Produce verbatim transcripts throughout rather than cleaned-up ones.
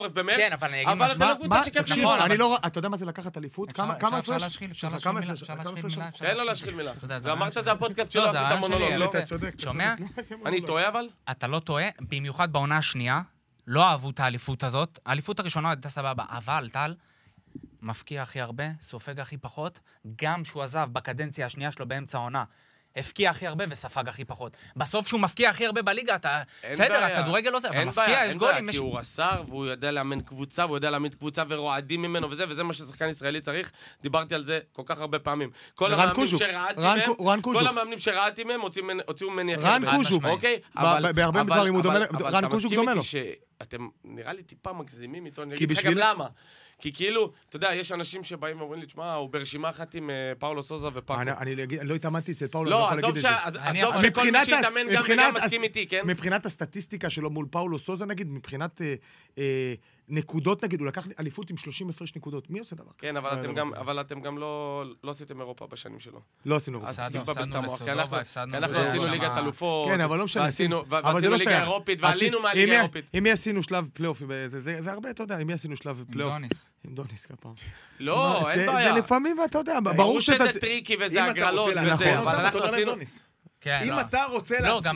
במרץ, כן, אבל אני אגיד אבל משהו. אתה לא קבוצה שכן תקשיב, אני לא... אתה יודע מה זה לקחת אליפות? כמה הפרש? אפשר להשחיל מילה, אפשר להשחיל מילה. אין לו להשחיל מילה. ואמרת זה הפודקאסט שלו, עשית מונולוג, לא? שומע? אני טועה אבל? אתה לא טועה, במיוחד בעונה השנייה, לא אהבו את האליפות הזאת. האליפות הראשונה הייתה סבבה, אבל טל מפקיע הכי הרבה, סופג הכי פחות, גם שהוא עזב בקדנציה השנייה שלו באמצע העונה. הפקיע הכי הרבה וספג הכי פחות. בסוף שהוא מפקיע הכי הרבה בליגה, אתה... בסדר, הכדורגל לא זה, אבל מפקיע, יש גולים. אין בעיה, כי הוא רס"ר, והוא יודע לאמן קבוצה, והוא יודע לאמן קבוצה ורועדים ממנו וזה, וזה מה ששחקן ישראלי צריך. דיברתי על זה כל כך הרבה פעמים. כל המאמנים שראיתי מהם, כל המאמנים שראיתי מהם, הוציאו ממני אחרי. רן קוז'וק, בהרבה דברים הוא דומה, רן קוז'וק דומה לו. אתם נראה לי טיפה מגזימים איתו, אני אגיד לך גם למה. כי כאילו, אתה יודע, יש אנשים שבאים ואומרים לי, תשמע, הוא ברשימה אחת עם פאולו סוזה ופאקו. אני לא התאמנתי אצל פאולו, לא, עזוב שכל מי שהתאמן גם וגם מסכים איתי, כן? מבחינת הסטטיסטיקה שלו מול פאולו סוזה, נגיד, מבחינת נקודות, נגיד, הוא לקח אליפות עם שלושים הפרש נקודות. מי עושה דבר? כן, אבל אתם גם לא עשיתם אירופה בשנים שלו. לא עשינו אירופה. הפסדנו לסודובה, הפסדנו... אנחנו עשינו ליגת אלופות. כן, אבל לא משנה. ועשינו ליגה אירופית, ועלינו מהליגה אירופית. אם מי עשינו שלב פלייאוף, זה הרבה, אתה יודע, אם מי עשינו שלב פלייאוף. עם דוניס כפעם. לא, אין בעיה. זה לפעמים, אתה יודע, ברור שאתה... שזה טריקי וזה הגרלות וזה, אבל אנחנו עשינו... אם אתה רוצה לעצבן...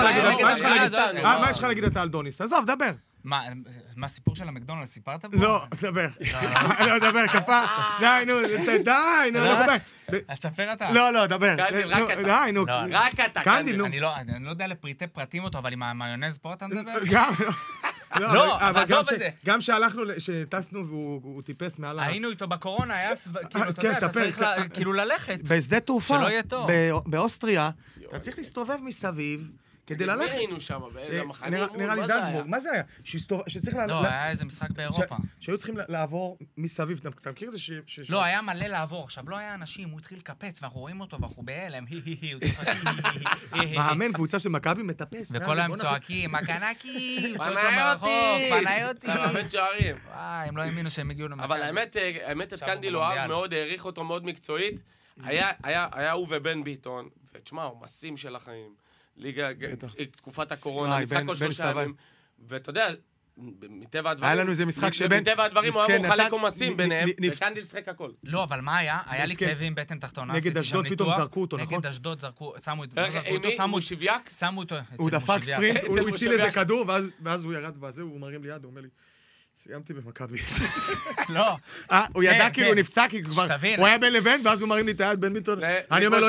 מה יש לך להגיד אתה על דוניס? עזוב, דבר. מה, הסיפור של המקדונלדס סיפרת בו? לא, דבר. לא, דבר, כפה. די, נו, די, נו, דבר. תספר אתה. לא, לא, דבר. רק אתה. די, נו. רק אתה. קנדיל, נו. אני לא יודע לפריטי פרטים אותו, אבל עם המיונז פה אתה מדבר? גם. לא, אבל עזוב את זה. גם שהלכנו, שטסנו והוא טיפס מעל... היינו איתו בקורונה, היה כאילו, אתה יודע, אתה צריך כאילו ללכת. בשדה תעופה, שלא יהיה טוב. באוסטריה, אתה צריך להסתובב מסביב, כדי ללכת. מי היינו שם? באיזה מחנה? נראה לי זלצבורג. מה זה היה? שצריך... לא, היה איזה משחק באירופה. שהיו צריכים לעבור מסביב. אתה מכיר את זה ש... לא, היה מלא לעבור. עכשיו, לא היה אנשים, הוא התחיל לקפץ, ואנחנו רואים אותו, ואנחנו בהלם, היי היי, מאמן, קבוצה של מכבי מטפס. וכל היום צועקים, מקנקי, הוא צועק לו מרחוק, פניותי. מאמן שערים. וואי, הם לא האמינו שהם הגיעו למכבי. אבל האמת, את קנדיל אוהב מאוד, העריך אותו מאוד מקצועית. היה הוא ובן ביטון, ותשמע, הוא מסים של החיים. ליגה, תקופת הקורונה, משחק כל שלושה ימים, ואתה יודע, מטבע הדברים, היה לנו איזה משחק שבן, מטבע הדברים הוא היה מוכן לקומסים ביניהם, וקנדיל שחק הכל. לא, אבל מה היה? היה לי כאבים בטן תחתונה, נגד אשדוד פתאום זרקו אותו, נכון? נגד אשדוד זרקו, שמו אותו, שמו שוויאק? שמו אותו, הוא דפק ספרינט, הוא הציל איזה כדור, ואז הוא ירד בזה, הוא מרים לי יד, הוא אומר לי, סיימתי במכבי. לא. הוא ידע כאילו הוא נפצע, כי כבר... הוא היה בין לבין, ואז הוא מרים לי את היד בין מיטון. אני אומר לו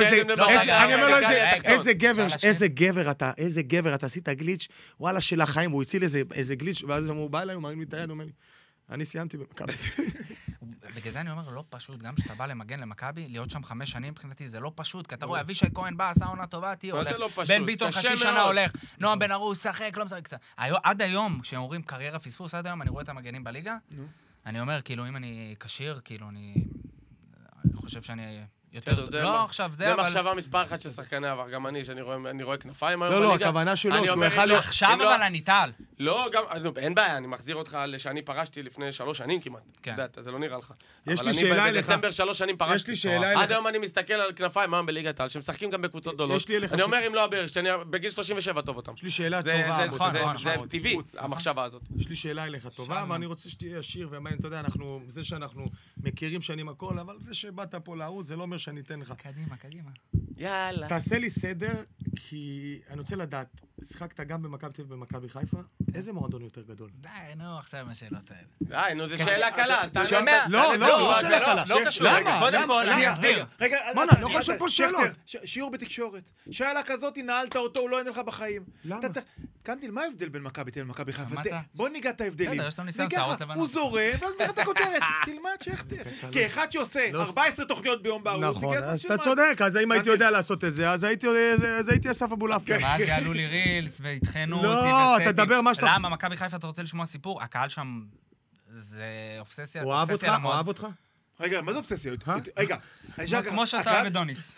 איזה גבר, איזה גבר אתה, איזה גבר אתה, עשית גליץ', וואלה של החיים, הוא הציל איזה גליץ', ואז הוא בא אליי, הוא מרים לי את היד, הוא אומר לי, אני סיימתי במכבי. בגלל זה אני אומר, לא פשוט, גם שאתה בא למגן למכבי, להיות שם חמש שנים, מבחינתי זה לא פשוט, כי אתה רואה, אבישי כהן בא, עשה עונה טובה, תהיה הולך, בן ביטון חצי שנה הולך, נועם בן ארוש, שחק, לא משחק. עד היום, כשהם אומרים קריירה פספוס, עד היום אני רואה את המגנים בליגה, אני אומר, כאילו, אם אני קשיר, כאילו, אני חושב שאני... לא, עכשיו זה, אבל... זה מחשבה מספר אחת של שחקני עבר, גם אני, שאני רואה כנפיים היום בליגה. לא, לא, הכוונה שלו, שהוא יכל להיות... עכשיו אבל אני טל. לא, גם, אין בעיה, אני מחזיר אותך לשאני פרשתי לפני שלוש שנים כמעט. אתה יודע, זה לא נראה לך. יש לי שאלה אליך. אבל אני בדצמבר שלוש שנים פרשתי. יש לי שאלה אליך. עד היום אני מסתכל על כנפיים היום בליגת העל, שמשחקים גם בקבוצות גדולות. אני אומר, אם לא הבאר, שאני בגיל שלושים ושבע טוב אותם. יש לי שאלה טובה. זה טבעי, המחשבה הזאת. יש לי שאלה אליך טובה, ואני רוצה שתהיה עשיר, ומעניין, אתה יודע, אנחנו, זה שאנחנו מכירים שנים הכל, אבל זה שבאת פה לערוץ, זה לא אומר שאני אתן לך. קדימה, קדימה. יאללה. תעשה לי סדר, כי אני רוצה לדעת, שחקת גם במכבי תל אביב ובמכבי חיפה, איזה מועדון יותר גדול? די, נו, עכשיו עם השאלות האלה. די, נו, זו שאלה קלה, אז תענה. שומע? לא, לא, שאלה קלה. לא קשור. למה? קודם כל, אני אסביר. רגע, מה, לא חושב פה שאלות. שיעור בתקשורת. שאלה כזאת, נעלת אותו, הוא לא עונה לך בחיים. למה? קנדיל, מה ההבדל בין מכבי תל אביב למכבי חיפה? למדת? בוא ניגע את ההבדלים. בסדר, יש לנו ניסיון שערות לבנות. הוא זורם, ואז נראה את הכותרת. תלמד שכתר. כאחד שעושה ארבע עשרה תוכניות ביום בערוץ, נכון, אז אתה צודק, אז אם הייתי יודע לעשות את זה, אז הייתי אסף אבולעפיה. ואז יעלו לי רילס והתחנו אותי לא, אתה תדבר מה שאתה... למה, מכבי חיפה אתה רוצה לשמוע סיפור? הקהל שם זה אובססיה. הוא אהב אותך? הוא אהב אותך? רגע, מה זה אובססיה? רגע. כמו שאתה אוהב את דוניס.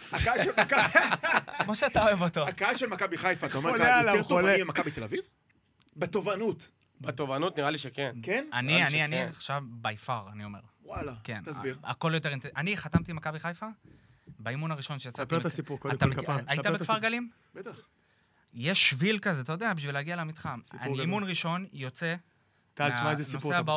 כמו שאתה אוהב אותו. הקהל של מכבי חיפה, אתה אומר קהל יותר תובעני ממכבי תל אביב? בתובענות. בתובענות נראה לי שכן. כן? אני, אני, אני עכשיו ביפר, אני אומר. וואלה, תסביר. הכל יותר... אני חתמתי מכבי חיפה, באימון הראשון שיצאתי... ספר את הסיפור, קודם כל כפר. היית בכפר גלים? בטח. יש שביל כזה, אתה יודע, בשביל להגיע למתחם. אני אימון ראשון יוצא... טל, תשמע איזה סיפור.